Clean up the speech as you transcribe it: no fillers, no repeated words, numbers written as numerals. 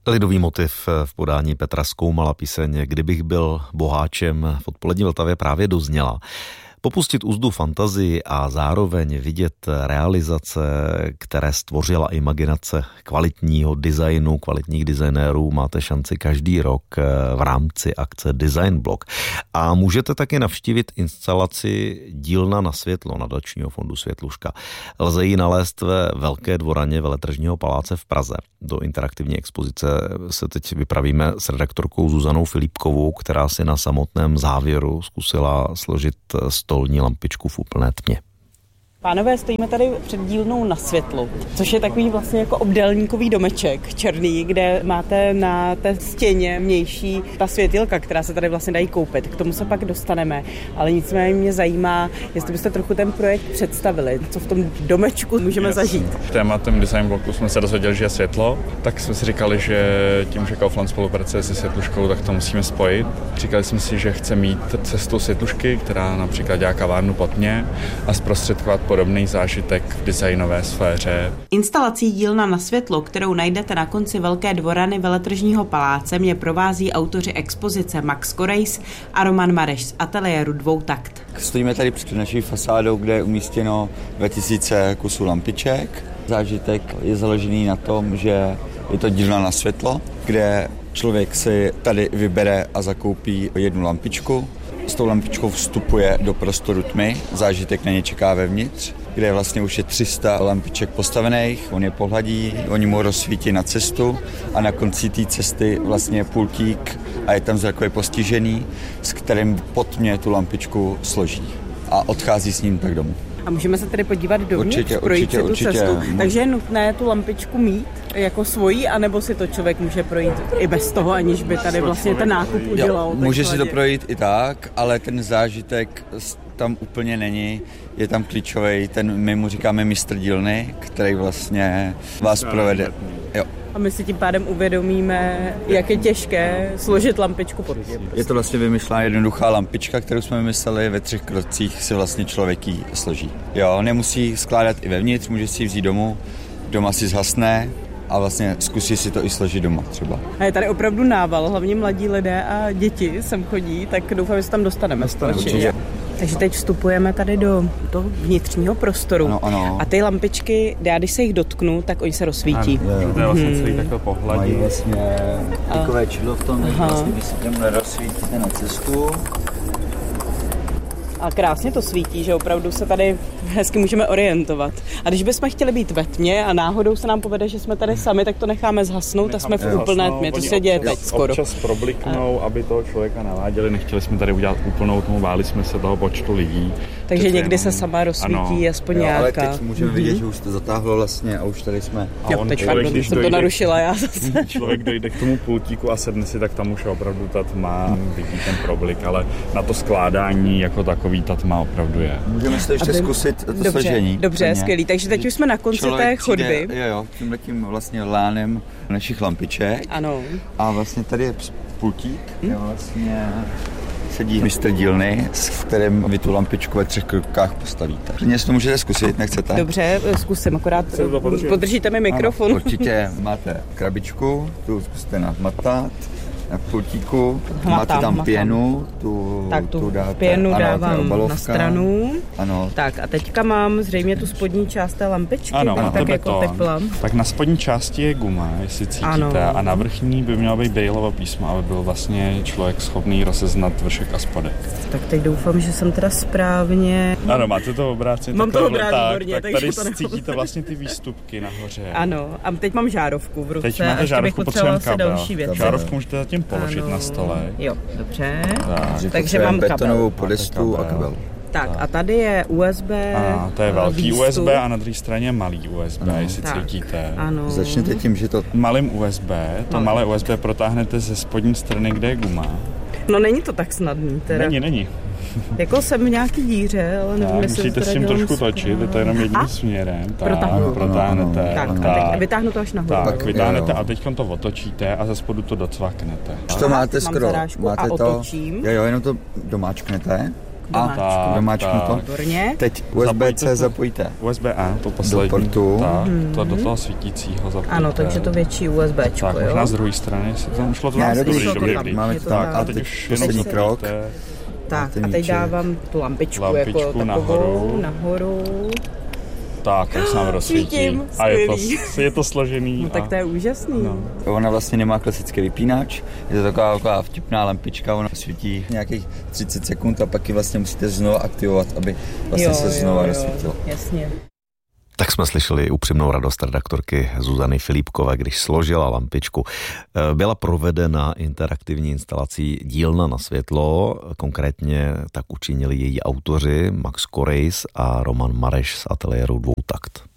Lidový motiv v podání Petra Skoumala, píseň Kdybych byl boháčem v Odpolední Vltavě právě dozněla. Popustit úzdu fantazii a zároveň vidět realizace, které stvořila imaginace kvalitního designu, kvalitních designérů, máte šanci každý rok v rámci akce Design Block. A můžete taky navštívit instalaci Dílna na světlo nadačního fondu Světluška. Lze ji nalézt ve Velké dvoraně Veletržního paláce v Praze. Do interaktivní expozice se teď vypravíme s redaktorkou Zuzanou Filipkovou, která si na samotném závěru zkusila složit stolní lampičku v úplné tmě. Pánové, stojíme tady před dílnou na světlo, což je takový vlastně jako obdélníkový domeček černý, kde máte na té stěně mější ta světýlka, která se tady vlastně dají koupit. K tomu se pak dostaneme, ale nicméně mě zajímá, jestli byste trochu ten projekt představili, co v tom domečku můžeme zažít. Tématem Design Blocku jsme se dozvěděli, že je světlo, tak jsme si říkali, že tím, že Kaufland spolupracuje se Světluškou, tak to musíme spojit. Říkali jsme si, že chce mít cestu Světlušky, která například dělá kavárnu pod mě a zprostředkovat podobný zážitek v designové sféře. Instalací Dílna na světlo, kterou najdete na konci Velké dvorany Veletržního paláce, mě provází autoři expozice Max Korejs a Roman Mareš z ateliéru Dvoutakt. Stojíme tady před naší fasádou, kde je umístěno 2000 kusů lampiček. Zážitek je založený na tom, že je to dílna na světlo, kde člověk si tady vybere a zakoupí jednu lampičku. S tou lampičkou vstupuje do prostoru tmy, zážitek na ně čeká vevnitř, kde vlastně už je 300 lampiček postavených, on je pohladí, oni mu rozsvítí na cestu a na konci té cesty vlastně je pultík a je tam zrakově postižený, s kterým pod tmě tu lampičku složí a odchází s ním tak domů. A můžeme se tedy podívat dovnitř, projít si tu cestu. Takže je nutné tu lampičku mít jako svojí, anebo si to člověk může projít i bez toho, aniž by tady vlastně ten nákup udělal. Jo, může si to projít i tak, ale ten zážitek tam úplně není. Je tam klíčový, my mu říkáme mistr dílny, který vlastně vás provede. Jo. A my si tím pádem uvědomíme, jak je těžké složit lampičku pod tím. Je to vlastně vymyšlená jednoduchá lampička, kterou jsme vymysleli, ve 3 krocích si vlastně člověk ji složí. Jo, nemusí skládat i vevnitř, může si ji vzít domů, doma si zhasne a vlastně zkusí si to i složit doma třeba. A je tady opravdu nával, hlavně mladí lidé a děti sem chodí, tak doufám, že se tam dostaneme společně. Takže teď vstupujeme tady do toho vnitřního prostoru. Ano. A ty lampičky, já když se jich dotknu, tak oni se rozsvítí. To je vlastně celý takhle pohledí. Mají vlastně takové čidlo v tom, že vlastně vy si těm rozsvítíte na cestu. A krásně to svítí, že opravdu se tady hezky můžeme orientovat. A když bychom chtěli být ve tmě a náhodou se nám povede, že jsme tady sami, tak to necháme zhasnout a jsme v úplné tmě. To se děje teď skoro. Občas probliknou, aby toho člověka naváděli. Nechtěli jsme tady udělat úplnou tmu, báli jsme se toho počtu lidí. Takže někdy se sama rozsvítí aspoň nějaká. Ale teď můžeme vidět, že už to zatáhlo vlastně a už tady jsme. Jo, teď pardon, jsem to narušila já zase. Člověk dojde k tomu pultíku a sedne si, tak tam už je opravdu ta tma, vidí ten problik, ale na to skládání jako takový ta tma opravdu je. Můžeme si to ještě zkusit to složení. Dobře, skvělý. Takže teď už jsme na konci té chodby. Jo, tímhletím vlastně lánem našich lampiček. Ano. A vlastně tady je pultík, kde vlastně sedí mistr dílny, s kterým vy tu lampičku ve 3 krokách postavíte. Klidně si to můžete zkusit, nechcete? Dobře, zkusím, akorát podržíte mi mikrofon. Ano, určitě máte krabičku, tu zkusíte nahmatat. Na pultíku, máte tam pěnu, tu dáte, pěnu dávám na stranu. Ano. Tak a teďka mám zřejmě tu spodní část té lampičky, tak jako tepla. Tak na spodní části je guma, jestli cítíte, a na vrchní by mělo být Baileyovo písmo, aby byl vlastně člověk schopný rozeznat vršek a spodek. Tak teď doufám, že jsem teda správně. Ano, máte to obráceně. Mám to obráceně, tak tady cítíte vlastně ty výstupky nahoře. Ano, a teď mám žárovku v ruce. Teď máte žárovku, potřebujeme kabel. Žárovku můžete zatím položit na stole. Jo, dobře. Takže mám betonovou podestu a kabel. Tak a tady je USB. To je velký USB a na druhé straně malý USB, jestli cítíte. Ano. Začněte tím, že to malým USB, malé USB protáhnete ze spodní strany, kde je guma. No není to tak snadný teda. Není. Jako jsem v nějaký díře, ale nevím, jestli musíte s tím trošku točit, je to jenom jedním směrem. Protáhnete. Tak. A teď vytáhnu to až nahoru. Tak, vytáhnete a teď to otočíte a ze spodu to docvaknete. Už to máte skoro. Máte to. Jo, jenom to domáčknete. domáčknuto. Výborně. Teď USB-C zapojíte. USB-A, to poslední. Do portu. Tak, to do toho svítícího zapojíte. Ano, takže to větší USBčko, tak, jo? možná z druhé strany, šlo to Ne, nám dobrý. Máme to tak. A teď poslední krok. Tak a teď dávám tu lampičku jako takovou nahoru. Tak, jak se nám rozsvítí. A je to složený. No tak to je úžasný. No. Ona vlastně nemá klasický vypínač, je to taková vtipná lampička, ona svítí nějakých 30 sekund a pak ji vlastně musíte znovu aktivovat, aby vlastně se znovu rozsvítilo. Jasně. Tak jsme slyšeli upřímnou radost redaktorky Zuzany Filipkové, když složila lampičku. Byla provedena interaktivní instalací dílna na světlo, konkrétně tak učinili její autoři Max Korejs a Roman Mareš z ateliéru Dvoutakt.